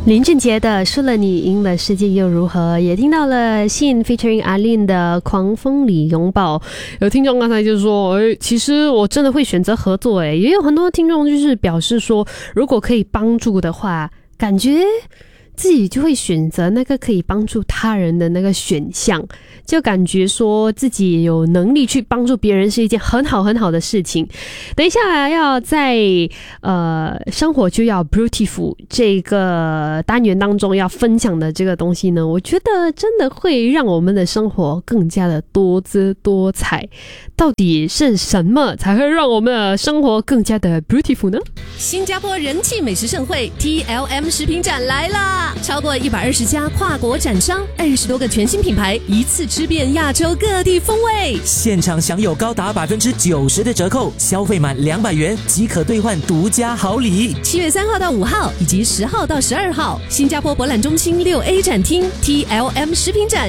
林俊杰的输了你赢了世界又如何，也听到了信 featuring 阿令的狂风里拥抱。有听众刚才就说其实我真的会选择合作。也有很多听众就是表示说，如果可以帮助的话，感觉自己就会选择那个可以帮助他人的那个选项，就感觉说自己有能力去帮助别人是一件很好很好的事情。等一下要在生活就要 beautiful 这个单元当中要分享的这个东西呢，我觉得真的会让我们的生活更加的多姿多彩。到底是什么才会让我们的生活更加的 beautiful 呢？ 新加坡人气美食盛会 TLM 食品展来啦！超过120家跨国展商，20多个全新品牌，一次吃遍亚洲各地风味。 现场享有高达90%的折扣，消费满200元即可兑换独家好礼。 7月3号到5号以及10号到12号，新加坡博览中心6A 展厅 TLM 食品展